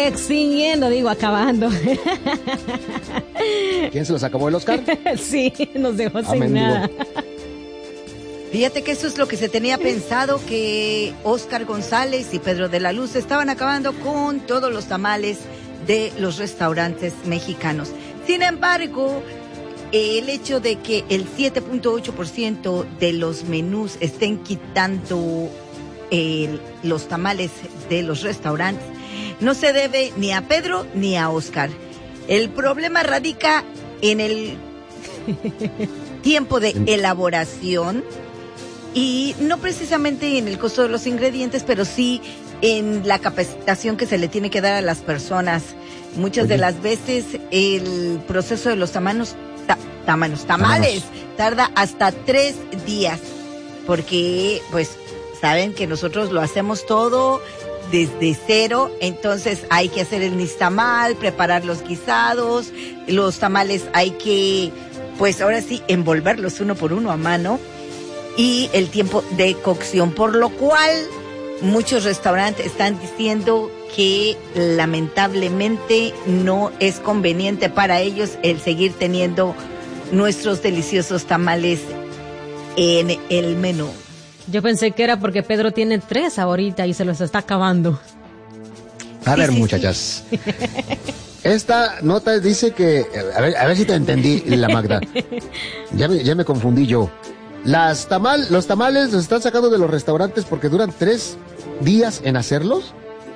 extinguiendo, digo, acabando. ¿Quién se los acabó, el Oscar? Sí, nos dejó sin nada. Fíjate que eso es lo que se tenía pensado, que Óscar González y Pedro de la Luz estaban acabando con todos los tamales de los restaurantes mexicanos. Sin embargo, el hecho de que el 7.8% de los menús estén quitando los tamales de los restaurantes no se debe ni a Pedro ni a Óscar. El problema radica en el tiempo de elaboración y no precisamente en el costo de los ingredientes, pero sí en la capacitación que se le tiene que dar a las personas. Muchas de las veces el proceso de los tamales tarda hasta 3 días, porque pues saben que nosotros lo hacemos todo desde cero, entonces hay que hacer el nixtamal, preparar los guisados, los tamales hay que, pues ahora sí, envolverlos uno por uno a mano, y el tiempo de cocción, por lo cual muchos restaurantes están diciendo que lamentablemente no es conveniente para ellos el seguir teniendo nuestros deliciosos tamales en el menú. Yo pensé que era porque Pedro tiene 3 ahorita y se los está acabando. A ver, muchachas. Esta nota dice que... A ver si te entendí, la Magda. Ya me confundí yo. Los tamales los están sacando de los restaurantes porque duran 3 días en hacerlos.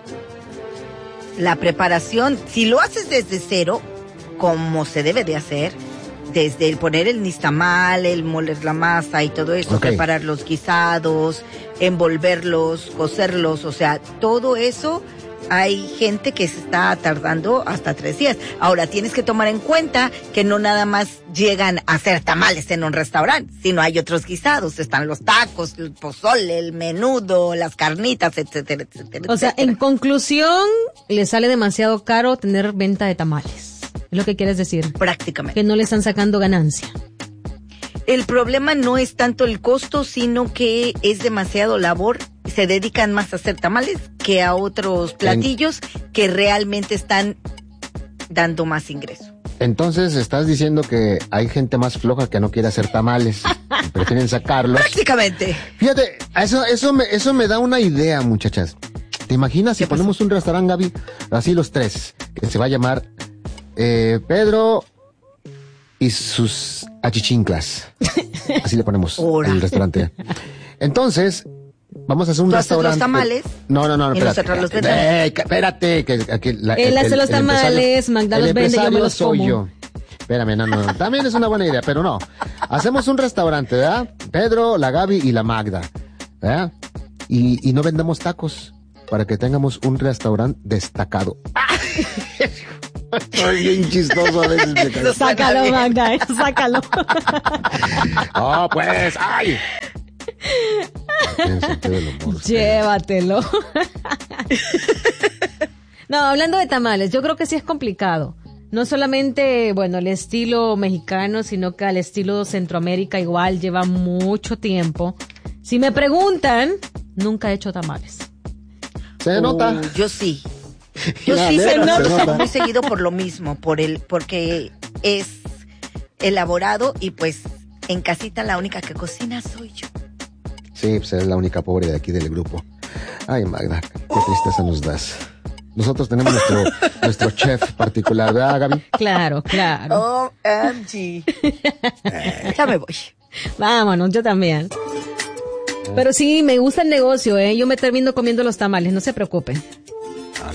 La preparación, si lo haces desde cero, como se debe de hacer, desde el poner el nixtamal, el moler la masa y todo eso, preparar los guisados, envolverlos, cocerlos, o sea, todo eso, hay gente que se está tardando hasta 3 días. Ahora, tienes que tomar en cuenta que no nada más llegan a hacer tamales en un restaurante, sino hay otros guisados, están los tacos, el pozole, el menudo, las carnitas, etcétera, etcétera. O sea, en conclusión, le sale demasiado caro tener venta de tamales. Es lo que quieres decir. Prácticamente. Que no le están sacando ganancia. El problema no es tanto el costo, sino que es demasiado labor. Se dedican más a hacer tamales que a otros platillos que realmente están dando más ingreso. Entonces estás diciendo que hay gente más floja que no quiere hacer tamales. Prefieren sacarlos. Prácticamente. Fíjate, eso me da una idea, muchachas. ¿Te imaginas si ponemos un restaurante, Gaby? Así los 3, que se va a llamar Pedro y sus achichinclas. Así le ponemos el restaurante. Entonces, vamos a hacer un restaurante. ¿Los tamales? No, y nosotros los vendemos. Espérate, que él hace los tamales, Magda los vende, yo me los como. Yo. Espérame, no. También es una buena idea, pero no. Hacemos un restaurante, ¿verdad? Pedro, la Gaby y la Magda, ¿verdad? Y no vendemos tacos para que tengamos un restaurante destacado. Estoy bien chistoso a veces. Sácalo, Magda, sácalo. Oh, pues, ¡ay! Llévatelo. No, hablando de tamales, yo creo que sí es complicado. No solamente, bueno, el estilo mexicano, sino que al estilo Centroamérica igual lleva mucho tiempo. Si me preguntan, nunca he hecho tamales. Se nota. Yo sí. Yo sí se nota muy seguido por lo mismo, porque es elaborado y pues en casita la única que cocina soy yo. Sí, pues es la única pobre de aquí del grupo. Ay, Magda, qué tristeza nos das. Nosotros tenemos nuestro chef particular, ¿verdad, Gaby? Claro. OMG. Ya me voy. Vámonos, yo también. Pero sí, me gusta el negocio, ¿eh? Yo me termino comiendo los tamales, no se preocupen.